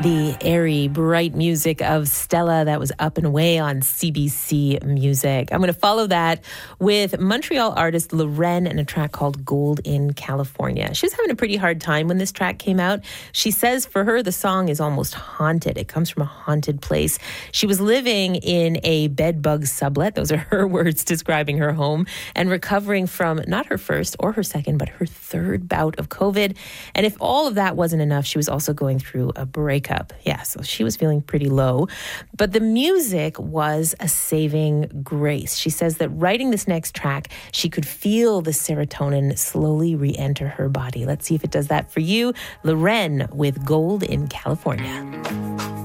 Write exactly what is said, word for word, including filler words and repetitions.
The airy, bright music of Stella that was Up and Away on C B C Music. I'm going to follow that with Montreal artist Loren and a track called Gold in California. She was having a pretty hard time when this track came out. She says for her, the song is almost haunted. It comes from a haunted place. She was living in a bedbug sublet. Those are her words describing her home, and recovering from not her first or her second, but her third bout of COVID. And if all of that wasn't enough, she was also going through a breakup. Yeah, so she was feeling pretty low. But the music was a saving grace. She says that writing this next track, she could feel the serotonin slowly re-enter her body. Let's see if it does that for you. Loren with Gold in California.